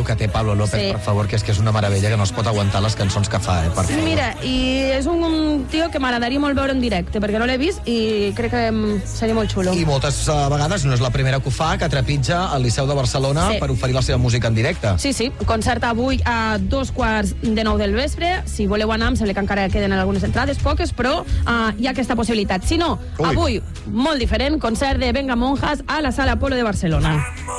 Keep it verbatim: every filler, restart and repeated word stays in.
que té Pablo López, Sí. per favor, que és que és una meravella, que no es pot aguantar les cançons que fa, eh, per favor. Mira, i és un, un tio que m'agradaria molt veure en directe, perquè no l'he vist i crec que em, seria molt xulo. I moltes uh, vegades no és la primera que ho fa, que trepitja al Liceu de Barcelona Sí. per oferir la seva música en directe. Sí, sí, concert avui a dos quarts de nou del vespre. Si voleu anar, em sembla que encara queden algunes entrades, poques, però uh, hi ha aquesta possibilitat. Si no, Ui. avui, molt diferent, concert de Venga Monjas a la Sala Apolo de Barcelona.